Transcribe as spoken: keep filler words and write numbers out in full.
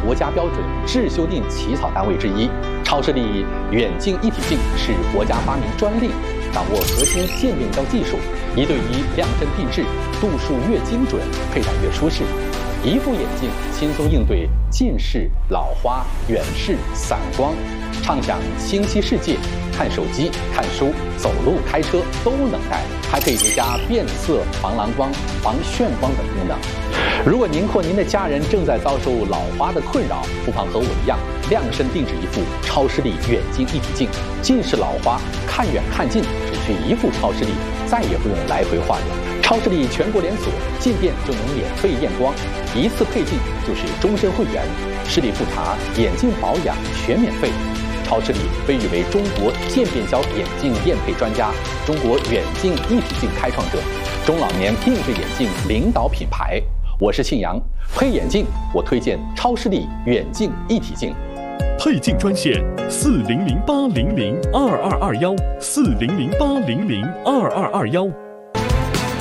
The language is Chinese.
国家标准制修订起草单位之一。超视力远近一体镜是国家发明专利，掌握核心渐变焦技术，一对一量身定制，度数越精准，佩戴越舒适。一副眼镜轻松应对近视、老花、远视、散光，畅享清晰世界，看手机、看书、走路、开车都能戴，还可以叠加变色、防蓝光、防眩光等功能。如果您或您的家人正在遭受老花的困扰，不妨和我一样，量身定制一副超视力远近一体镜，近视老花看远看近只需一副超视力，再也不用来回换了。超视力全国连锁，进店就能免费验光，一次配镜就是终身会员，视力复查、眼镜保养全免费。超视力被誉为中国渐变焦眼镜验配专家，中国远近一体镜开创者，中老年定制眼镜领导品牌。我是庆阳，配眼镜我推荐超视力远近一体镜。 配镜专线四零零八零零二二二幺四零零八零零二二二幺。